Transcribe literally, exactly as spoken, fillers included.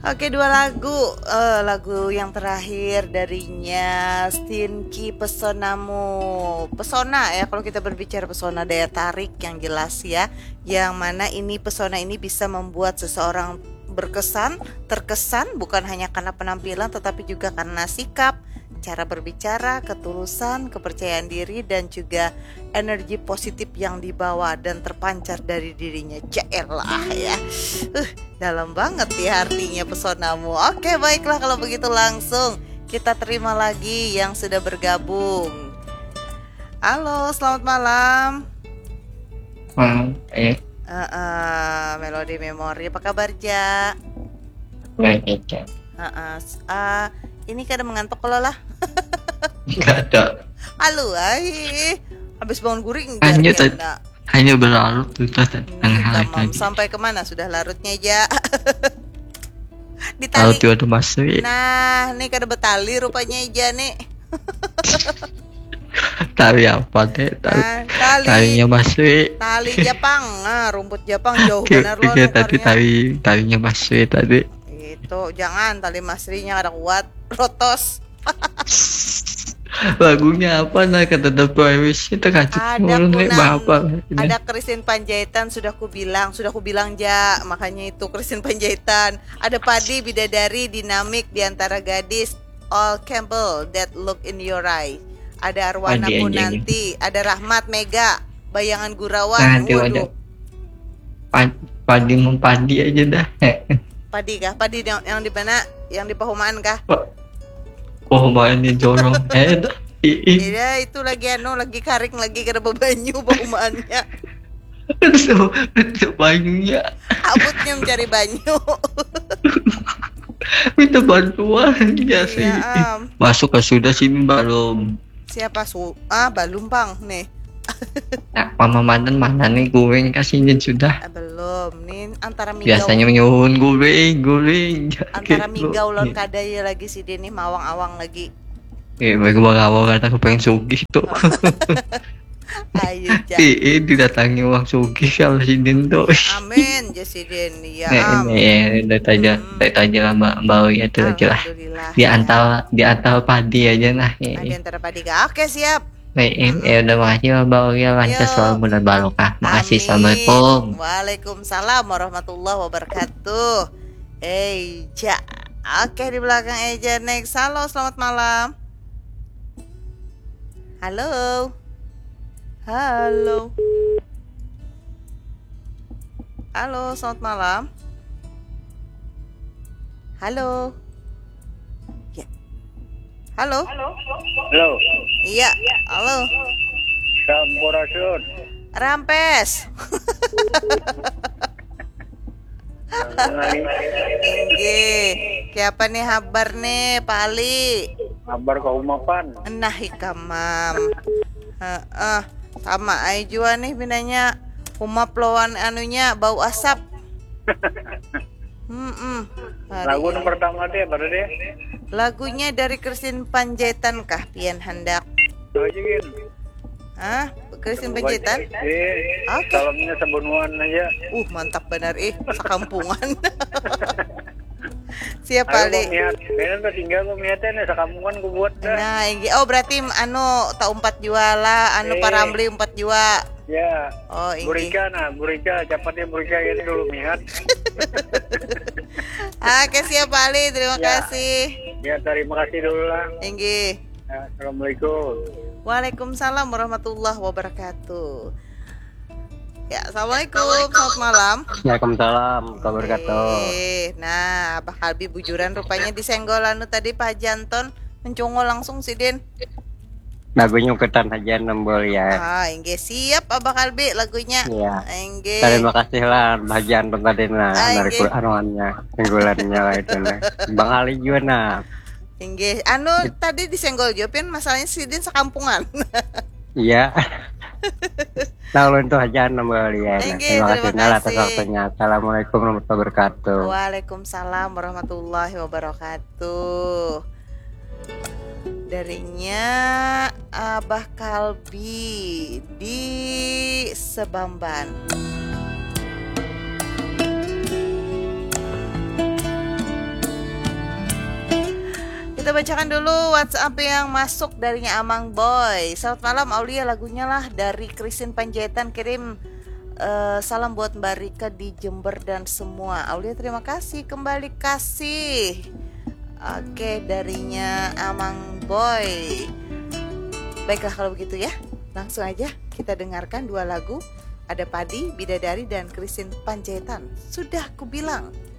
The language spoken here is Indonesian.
Oke, dua lagu. Eh, lagu yang terakhir darinya Stinky, Pesonamu. Pesona ya, kalau kita berbicara pesona, daya tarik yang jelas ya. Yang mana ini pesona ini bisa membuat seseorang berkesan, terkesan bukan hanya karena penampilan tetapi juga karena sikap, cara berbicara, ketulusan, kepercayaan diri dan juga energi positif yang dibawa dan terpancar dari dirinya. Jaelah ya. Uh, dalam banget ya artinya pesonamu. Oke, baiklah kalau begitu langsung kita terima lagi yang sudah bergabung. Halo, selamat malam. Malam, eh, Uh, uh, Melodi Memori, apa kabar, Ja? baik ya. Uh, uh, uh, ini kadang mengantuk kalau lah. Enggak ada. Halo, ay, habis bangun guring Hanya jar tadi, kena. hanya berlarut tuh tadi Ini tengah hari tamam. tadi. Sampai kemana sudah larutnya, Ja? Kalau Ditali. tuh ada masuk, Nah, nih kada betali rupanya, Ja nih. tari apa deh? Tari, Nah, tali tarinya masuk. tali Japang. Nah, rumput Japang jauh Oke, benar loh oke, tadi nukarnya. tari tarinya masuk tadi. Itu jangan tali masrinya kada kuat, rotos. Lagunya apa nah kata The Privacy itu kacut Ada mulu nih kunang, bapak. ada Christine Panjaitan sudah ku bilang, sudah ku bilang Ja, makanya itu Christine Panjaitan. Ada Padi Bidadari dinamik di antara gadis, All Campbell That Look in Your Eye. Ada Arwana Padi pun anjing. nanti, ada Rahmat Mega, Bayangan Gurawan. Nanti ada Waduh, padi, padi mempadi aja dah. Padi kah? Padi yang, yang di mana? Yang di Pahumaan kah? Oh mainnya jorong. Eh, dah. Ih, ih. Iya, itu lagi anu, lagi karing lagi kada bebanyu Pahumaannya. Itu itu banyunya. Abutnya mencari banyu. Minta bantuan ya sih. Iya, am. Masuk ke sudah sini belum. Siapa su? Ah, Balumpang nih. Nah, mama mantan mana nih goreng kasihnya sudah. Ah, belum. Nih antara migau. Biasanya menyuhun goreng, goreng. Antara Gitu. migau lawan kadaya lagi sih dia nih mawang-awang lagi. Eh, mereka bawa kata aku pengen sugih tuh. Ayo Ja. Eh, didatangi uang sugih kalau sini tuh. Amin Jasidin. Ya Eh, am. ini dari tanya, Hmm. dari tanya lah mbak, mbak ya itu aja lah. Alhamdulillah. Di ya. antara, di antara padi aja nah. Ah, di Eh, antara padiga. Oke, siap. eh, eh, udah makasih mbak ya lancar Yo. soal bulan barokah. Makasih, Amin. assalamualaikum. Waalaikumsalam warahmatullahi wabarakatuh. Eh, Ja. Oke, di belakang Eja next. Halo, selamat malam. Halo. Halo. Halo, selamat malam. Halo. Ya. Halo. Halo, Iya, halo. Sampurasun. Rampes. Inggih. Siapa nih kabar nih, Pak Ali? Kabar kau mapan? Nah, ikamam. Heeh. Sama ai jua nih binanya. Umap lawan anunya bau asap. Hmm. Lagu yang pertama deh, baru deh. Lagunya dari Christine Panjaitan kah pian hendak? Ajakin. Hah? Christine Panjaitan? Eh, Oke. salamnya sebunuan aja. Uh, mantap benar eh, sekampungan. Siapa Ayo Ali? kau miat, kayaknya udah tinggal kau miatnya sekampungan ku buat dah. Nah, ini oh berarti anu tak umpat juala, anu Eh. parambli umpat jua. Ya, Oh, ini. Burika nah, Burika, cepatnya Burika ini dulu miat. Oke, siap Ali, terima Ya. kasih. Ya, terima kasih dulu lah. Inggih. Ya, Assalamualaikum. Waalaikumsalam warahmatullahi wabarakatuh. Ya, assalamualaikum, selamat malam. Waalaikumsalam, kabar Eh, nah, Abah Kalbi bujuran rupanya disenggol anu tadi Pak Janton mencungol langsung si Den. Lagunya ketan aja nembol ya. Ah, inggih siap Abah Kalbi lagunya. Iya. Inggih. Terima kasih lah bagian tadi nah Ah, dari inggih. anuannya, singgulannya lah itu nah. Bang Ali juga nah. Inggih. Anu tadi disenggol Jopin masalahnya si Den sekampungan. Iya. Nah, ulun tuh aja nembol ya. Nah. Inggih, Terima terima kasih Nala atas kasih. waktunya. Assalamualaikum warahmatullahi wabarakatuh. Waalaikumsalam warahmatullahi wabarakatuh. Darinya Abah Kalbi di Sebamban. bacakan dulu WhatsApp yang masuk darinya Amang Boy. Selamat malam Aulia, lagunya lah dari Christine Panjaitan. Kirim uh, salam buat Mbak Rika di Jember dan semua. Aulia terima kasih, kembali kasih. Oke, darinya Amang Boy. Baiklah kalau begitu ya, langsung aja kita dengarkan dua lagu. Ada Padi, Bidadari, dan Christine Panjaitan. Sudah kubilang.